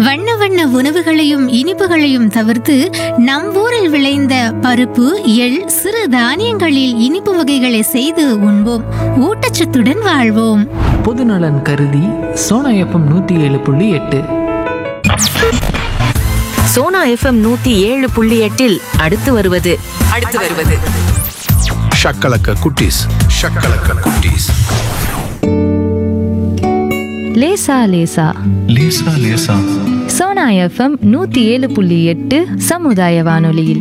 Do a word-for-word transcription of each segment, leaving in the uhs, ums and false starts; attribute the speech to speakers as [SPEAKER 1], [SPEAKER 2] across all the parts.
[SPEAKER 1] வண்ண வண்ண உணவுகளையும் இனிப்புகளையும் தவிர்த்து நம் ஊரில் விளைந்த பருப்பு, எள், சிறு தானியங்களில் இனிப்பு வகைகளை செய்து உண்போம். ஊட்டச்சத்துடன் வாழ்வோம்.
[SPEAKER 2] பொதுநலன் கருதி சோனா எஃப்எம் நூத்தி ஏழு புள்ளி எட்டு.
[SPEAKER 3] சோனா எஃப்எம் நூத்தி ஏழு புள்ளி எட்டில் அடுத்து வருவது அடுத்து வருவது
[SPEAKER 4] ஷக்கலக்க குட்டீஸ் ஷக்கலக்க குட்டீஸ்.
[SPEAKER 5] லேசா லேசா
[SPEAKER 4] லேசா லேசா.
[SPEAKER 5] சோனா எஃப்எம் நூத்தி ஏழு புள்ளி எட்டு சமுதாய வானொலியில்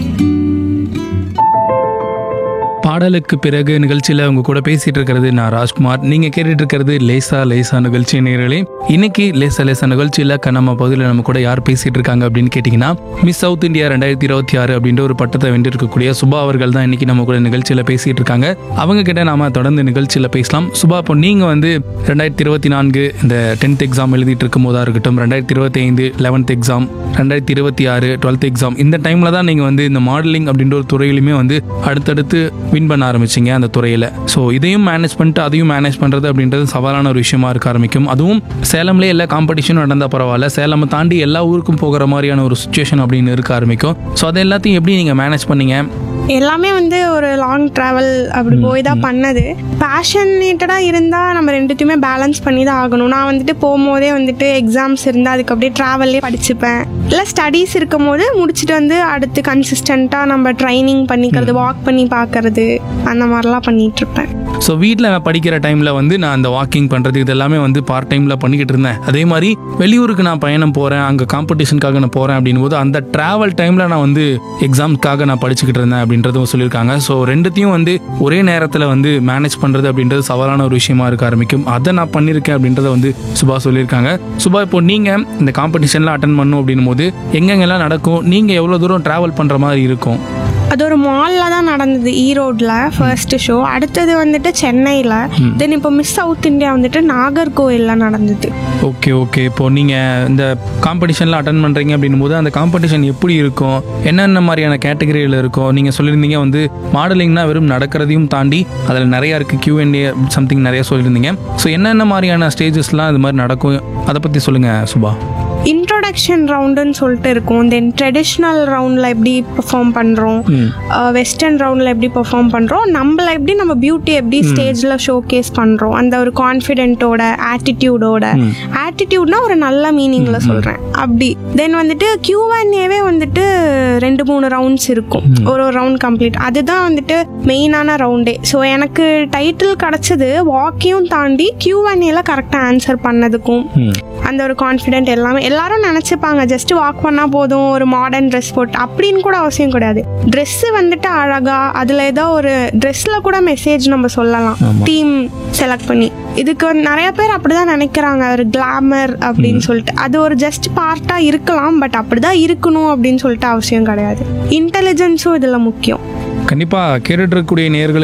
[SPEAKER 6] பாடலுக்கு பிறகு நிகழ்ச்சியில் உங்க கூட பேசிட்டு இருக்கிறது நான் ராஜ்குமார். நீங்க கேட்டுட்டு இருக்கிறது லேசா லேசா நிகழ்ச்சி நேயர்களே. இன்னைக்கு லேசா லேசா நிகழ்ச்சியில் நம்ம பகுதியில் நம்ம கூட யார் பேசிட்டு இருக்காங்க அப்படின்னு கேட்டீங்கன்னா, மிஸ் சவுத் இந்தியா ரெண்டாயிரத்தி இருபத்தி ஆறு அப்படின்ற ஒரு பட்டத்தை வென்றிருக்கக்கூடிய சுபா அவர்கள் தான் இன்னைக்கு நம்ம கூட நிகழ்ச்சியில் பேசிட்டு இருக்காங்க. அவங்க கிட்ட நாம தொடர்ந்து நிகழ்ச்சியில் பேசலாம். சுபா, இப்போ நீங்க வந்து ரெண்டாயிரத்தி இருபத்தி நான்கு இந்த டென்த் எக்ஸாம் எழுதிட்டு இருக்கும் போதா இருக்கட்டும், ரெண்டாயிரத்தி இருபத்தி ஐந்து லெவன்த் எக்ஸாம், ரெண்டாயிரத்தி இருபத்தி ஆறு டுவெல்த் எக்ஸாம், இந்த டைம்ல தான் நீங்க வந்து இந்த மாடலிங் அப்படின்ற ஒரு துறையிலுமே வந்து அடுத்தடுத்து வின் பண்ண ஆரம்பிச்சிங்க அந்த துறையில். ஸோ இதையும் மேனேஜ் பண்ணிட்டு அதையும் மேனேஜ் பண்ணுறது அப்படின்றது சவாலான ஒரு விஷயமா இருக்க ஆரம்பிக்கும். அதுவும் சேலம்லேயே எல்லா காம்படிஷனும் நடந்தால் பரவாயில்ல, சேலம் தாண்டி எல்லா ஊருக்கும் போகிற மாதிரியான ஒரு சுச்சுவேஷன் அப்படின்னு இருக்க ஆரம்பிக்கும். ஸோ அதை எல்லாத்தையும் எப்படி நீங்கள் மேனேஜ் பண்ணீங்க?
[SPEAKER 7] எல்லாமே வந்து ஒரு லாங் ட்ராவல் அப்படி போய் தான் பண்ணது. பேஷனேட்டடாக இருந்தால் நம்ம ரெண்டுத்தையுமே பேலன்ஸ் பண்ணி தான் ஆகணும். நான் வந்துட்டு போகும்போதே வந்துட்டு எக்ஸாம்ஸ் இருந்தால் அதுக்கு அப்படியே ட்ராவல்லே படிச்சுப்பேன். இல்லை ஸ்டடீஸ் இருக்கும் போது முடிச்சுட்டு வந்து அடுத்து கன்சிஸ்டண்ட்டாக நம்ம ட்ரைனிங் பண்ணிக்கிறது, வாக் பண்ணி பார்க்கறது, அந்த மாதிரிலாம் பண்ணிகிட்ருப்பேன்.
[SPEAKER 6] ஸோ வீட்டில் நான் படிக்கிற டைமில் வந்து நான் அந்த வாக்கிங் பண்ணுறது இது எல்லாமே வந்து பார்ட் டைமில் பண்ணிக்கிட்டு இருந்தேன். அதே மாதிரி வெளியூருக்கு நான் பயணம் போகிறேன், அங்கே காம்படிஷனுக்காக நான் போகிறேன் அப்படின் போது அந்த ட்ராவல் டைமில் நான் வந்து எக்ஸாம்ஸ்க்காக நான் படிச்சுக்கிட்டு இருந்தேன் அப்படின்றதும் சொல்லியிருக்காங்க. ஸோ ரெண்டுத்தையும் வந்து ஒரே நேரத்தில் வந்து மேனேஜ் பண்ணுறது அப்படின்றது சவாலான ஒரு விஷயமா இருக்க ஆரம்பிக்கும். அதை நான் பண்ணியிருக்கேன் அப்படின்றத வந்து சுபா சொல்லியிருக்காங்க. சுபா, இப்போ நீங்கள் இந்த காம்படிஷன்லாம் அட்டன் பண்ணணும் அப்படின் போது எங்கெங்கெல்லாம் நடக்கும், நீங்கள் எவ்வளோ தூரம் ட்ராவல் பண்ணுற மாதிரி இருக்கும்?
[SPEAKER 7] அது ஒரு மாலில் தான் நடந்தது, ஈரோடில் ஃபர்ஸ்ட் ஷோ. அடுத்தது வந்துட்டு சென்னையில். தென் இப்போ மிஸ் சவுத் இந்தியா வந்துட்டு நாகர்கோவிலில் நடந்தது.
[SPEAKER 6] ஓகே ஓகே இப்போ நீங்கள் இந்த காம்படிஷனில் அட்டன் பண்ணுறீங்க அப்படின்னும் போது அந்த காம்படிஷன் எப்படி இருக்கும், என்னென்ன மாதிரியான கேட்டகரியில் இருக்கும்? நீங்கள் சொல்லியிருந்தீங்க வந்து மாடலிங்னா வெறும் நடக்கிறதையும் தாண்டி அதில் நிறையா இருக்குது, கியூ அண்ட் ஏ சம்திங் நிறையா சொல்லியிருந்தீங்க. ஸோ என்னென்ன மாதிரியான ஸ்டேஜஸ்லாம் இது மாதிரி நடக்கும், அதை பற்றி சொல்லுங்கள் சுபா.
[SPEAKER 7] இன்ட்ரோடக்ஷன் ரவுண்டுன்னு சொல்லிட்டு இருக்கும். தென் ட்ரெடிஷ்னல் ரவுண்டில் எப்படி பெர்ஃபார்ம் பண்ணுறோம், வெஸ்டர்ன் ரவுண்டில் எப்படி பெர்ஃபார்ம் பண்ணுறோம், நம்மளை எப்படி நம்ம பியூட்டி எப்படி ஸ்டேஜில் ஷோ கேஸ் பண்ணுறோம், அந்த ஒரு கான்ஃபிடென்ட்டோட ஆட்டிடியூடோட. ஆட்டிடியூட்னா ஒரு நல்ல மீனிங்கில் சொல்கிறேன் அப்படி. தென் வந்துட்டு கியூ அண்ட் ஏவே வந்துட்டு ரெண்டு மூணு ரவுண்ட்ஸ் இருக்கும், ஒரு ஒரு ரவுண்ட் கம்ப்ளீட். அதுதான் வந்துட்டு மெயினான ரவுண்டே. ஸோ எனக்கு டைட்டில் கிடச்சது வாக்கையும் தாண்டி கியூ அண்ட் ஏல கரெக்டாக ஆன்சர் பண்ணதுக்கும் அந்த ஒரு கான்ஃபிடென்ட் எல்லாமே. எல்லாரும் நினச்சிப்பாங்க ஜஸ்ட் வாக் பண்ணால் போதும், ஒரு மாடர்ன் ட்ரெஸ் போட்டு அப்படின்னு கூட அவசியம் கிடையாது. ட்ரெஸ்ஸு வந்துட்டு அழகா, அதில் ஏதோ ஒரு ட்ரெஸ்ஸில் கூட மெசேஜ் நம்ம சொல்லலாம் டீம் செலக்ட் பண்ணி. இதுக்கு நிறைய பேர் அப்படிதான் நினைக்கிறாங்க, ஒரு கிளாமர் அப்படின்னு சொல்லிட்டு. அது ஒரு ஜஸ்ட் பார்ட்டாக இருக்கலாம், பட் அப்படிதான் இருக்கணும் அப்படின்னு சொல்லிட்டு அவசியம் கிடையாது. இன்டெலிஜென்ஸும் இதில் முக்கியம்.
[SPEAKER 6] கண்டிப்பாக கேட்டுட்டு இருக்கக்கூடிய நேயர்களுக்கு